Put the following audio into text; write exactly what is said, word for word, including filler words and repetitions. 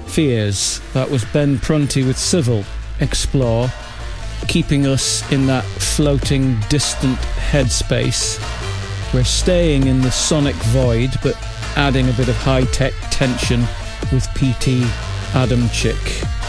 Fears. That was Ben Prunty with Civil. Explore. Keeping us in that floating, distant headspace. We're staying in the sonic void, but adding a bit of high-tech tension with P T Adamczyk.